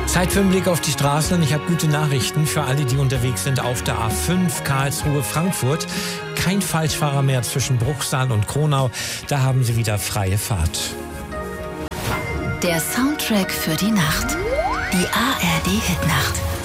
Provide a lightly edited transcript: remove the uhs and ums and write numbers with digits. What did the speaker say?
Zeit für einen Blick auf die Straßen und ich habe gute Nachrichten für alle, die unterwegs sind auf der A5 Karlsruhe-Frankfurt. Kein Falschfahrer mehr zwischen Bruchsal und Kronau. Da haben Sie wieder freie Fahrt. Der Soundtrack für die Nacht. Die ARD Hitnacht.